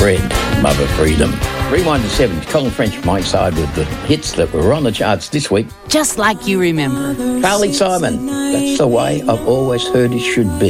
Fred, Mother Freedom. Rewind to 7, Colin French, my side with the hits that were on the charts this week. Just like you remember. Carly Simon, that's the way I've always heard it should be.